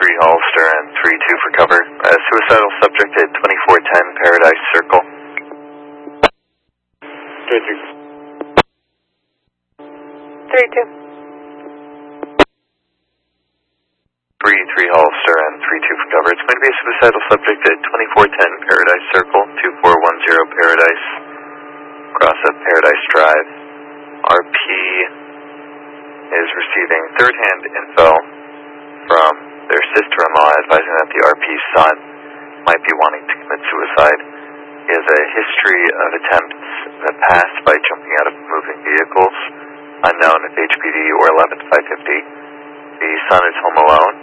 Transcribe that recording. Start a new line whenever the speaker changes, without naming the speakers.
Hollister and 3-2 for cover. Suicidal subject at 2410 Paradise Circle.
3-2.
3-3 Hollister and 3-2 for cover. It's going to be a suicidal subject at 2410 Paradise Circle, 2410 Paradise, cross up Paradise Drive. RP is receiving third-hand info from their sister-in-law advising that the RP's son might be wanting to commit suicide. He has a history of attempts in the past by jumping out of moving vehicles, unknown if HPD or 11 to 550. The son is home alone